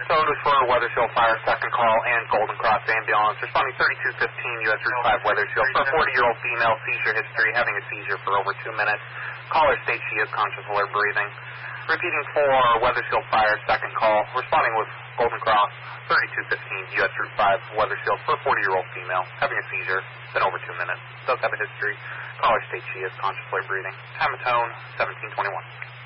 Otis for Weathersfield Fire, second call, and Golden Cross Ambulance. Responding 3215 U.S. Route 5 Weathersfield for a 40-year-old female, seizure history, having a seizure for over 2 minutes. Caller states she is conscious, alert, breathing. Repeating for Weathersfield Fire, second call. Responding with Golden Cross 3215 U.S. Route 5 Weathersfield for a 40-year-old female, having a seizure, been over 2 minutes. Does have a history. Caller states she is conscious, alert, breathing. Time of tone 1721.